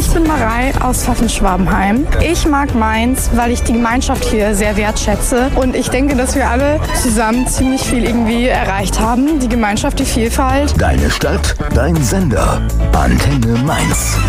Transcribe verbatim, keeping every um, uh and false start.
Ich bin Marei aus Pfaffenschwabenheim. Ich mag Mainz, weil ich die Gemeinschaft hier sehr wertschätze. Und ich denke, dass wir alle zusammen ziemlich viel irgendwie erreicht haben. Die Gemeinschaft, die Vielfalt. Deine Stadt, dein Sender. Antenne Mainz.